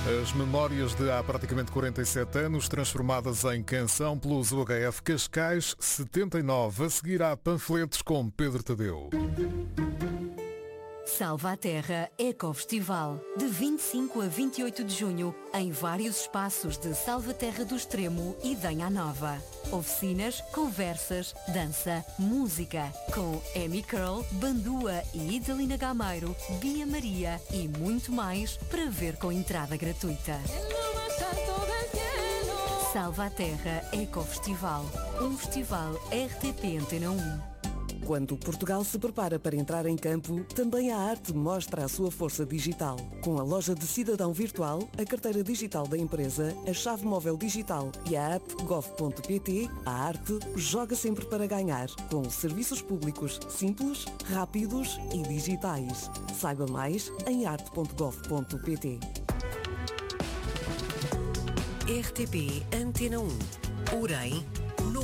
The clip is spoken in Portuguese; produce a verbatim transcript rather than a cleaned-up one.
As memórias de há praticamente quarenta e sete anos, transformadas em canção pelos U H F Cascais setenta e nove. A seguir há panfletos com Pedro Tadeu. Salva a Terra Ecofestival, de vinte e cinco a vinte e oito de junho, em vários espaços de Salvaterra do Extremo e Danha Nova. Oficinas, conversas, dança, música, com Amy Curl, Bandua e Idalina Gameiro, Bia Maria e muito mais, para ver com entrada gratuita. Salva a Terra Ecofestival, um festival R T P Antena um. Quando Portugal se prepara para entrar em campo, também a arte mostra a sua força digital. Com a loja de cidadão virtual, a carteira digital da empresa, a chave móvel digital e a app gov ponto pt, a arte joga sempre para ganhar, com serviços públicos simples, rápidos e digitais. Saiba mais em arte ponto gov ponto pt. R T P Antena um. Orem